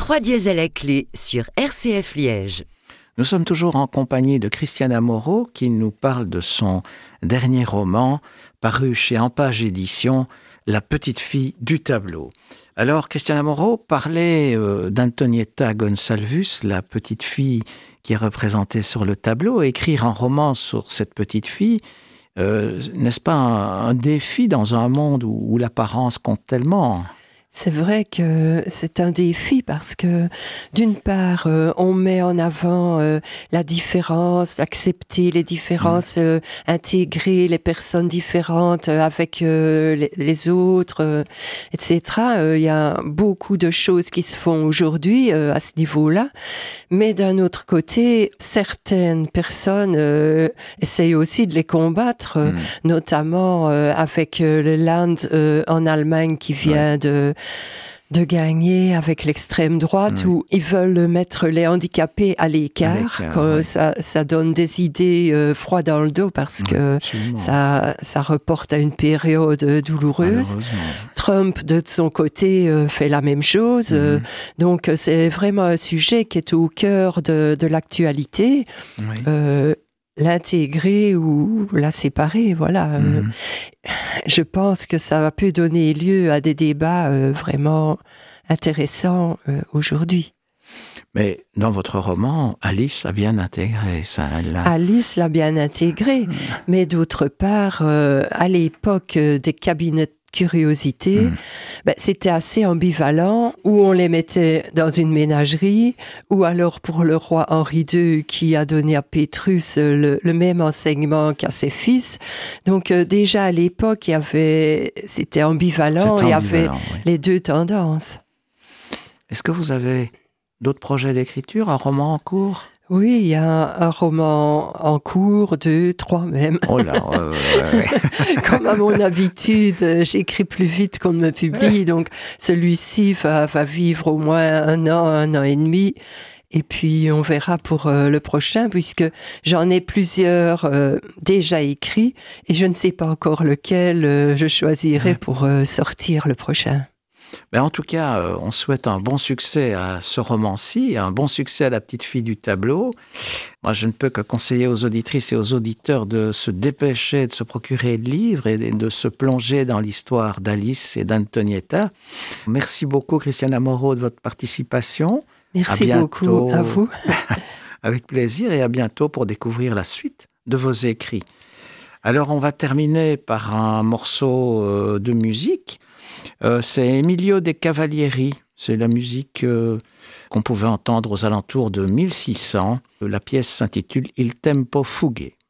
3 dièse à la clé sur RCF Liège. Nous sommes toujours en compagnie de Christiana Moreau qui nous parle de son dernier roman paru chez Ampage Éditions, La petite fille du tableau. Alors Christiana Moreau parlait d'Antonietta Gonçalves, la petite fille qui est représentée sur le tableau. Écrire un roman sur cette petite fille, n'est-ce pas un défi dans un monde où l'apparence compte tellement ? C'est vrai que c'est un défi parce que d'une part, on met en avant la différence, accepter les différences, intégrer les personnes différentes avec les autres, etc. Il y a beaucoup de choses qui se font aujourd'hui à ce niveau-là. Mais d'un autre côté, certaines personnes essayent aussi de les combattre, notamment avec le Land en Allemagne qui vient de gagner avec l'extrême droite où ils veulent mettre les handicapés à l'écart. Ça donne des idées froides dans le dos parce que ça reporte à une période douloureuse. Trump, de son côté, fait la même chose. Donc, c'est vraiment un sujet qui est au cœur de l'actualité. L'intégrer ou la séparer, voilà. Je pense que ça peut donner lieu à des débats vraiment intéressants aujourd'hui. Mais dans votre roman, Alice a bien intégré ça. Alice l'a bien intégré, mais d'autre part, à l'époque des cabinets curiosité, c'était assez ambivalent, où on les mettait dans une ménagerie, ou alors pour le roi Henri II qui a donné à Pétrus le même enseignement qu'à ses fils. Donc déjà à l'époque, c'était ambivalent, il y avait les deux tendances. Est-ce que vous avez d'autres projets d'écriture, un roman en cours ? Oui, il y a un roman en cours, 2, 3 même. Oh là, Comme à mon habitude, j'écris plus vite qu'on ne me publie, donc celui-ci va vivre au moins un an et demi. Et puis on verra pour le prochain, puisque j'en ai plusieurs déjà écrits, et je ne sais pas encore lequel je choisirai pour sortir le prochain. Mais en tout cas, on souhaite un bon succès à ce roman-ci, un bon succès à La petite fille du tableau. Moi, je ne peux que conseiller aux auditrices et aux auditeurs de se dépêcher, de se procurer le livre et de se plonger dans l'histoire d'Alice et d'Antonietta. Merci beaucoup, Christiana Moreau, de votre participation. Merci beaucoup à vous. Avec plaisir, et à bientôt pour découvrir la suite de vos écrits. Alors, on va terminer par un morceau de musique. C'est Emilio De Cavalieri, c'est la musique qu'on pouvait entendre aux alentours de 1600. La pièce s'intitule Il tempo fughe.